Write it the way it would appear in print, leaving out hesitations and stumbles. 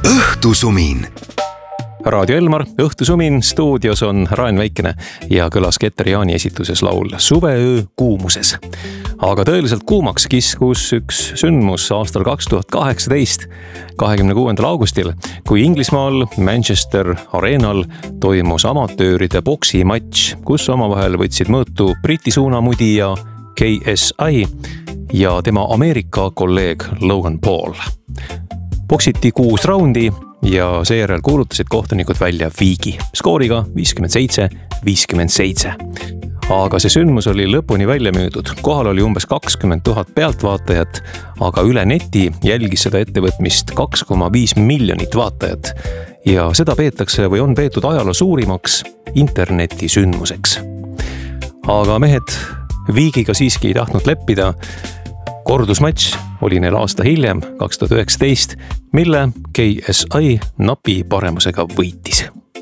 Õhtusumin. Raadio Elmar, Õhtusumin, stuudios on Raen Väikene ja kõlas Keter Jaani esituses laul Suveöö kuumuses. Aga tõeliselt kuumaks kiskus üks sündmus aastal 2018, 26. augustil, kui Inglismaal Manchester Arenal toimus amatööride boksimatš, kus omavahel võtsid mõõtu Briti suunamudija KSI ja tema Ameerika kolleeg Logan Paul. Boksiti 6 raundi ja seejärel kuulutasid kohtunikud välja viigi skooriga 57-57. Aga see sündmus oli lõpuni välja müüdud. Kohal oli umbes 20 000 pealtvaatajat, aga üle neti jälgis seda ettevõtmist 2,5 miljonit vaatajat. Ja seda peetakse või on peetud ajaloo suurimaks internetisündmuseks. Aga mehed viigiga siiski ei tahtnud leppida. Kordusmatš oli neil aasta hiljem, 2019, mille KSI napi paremusega võitis.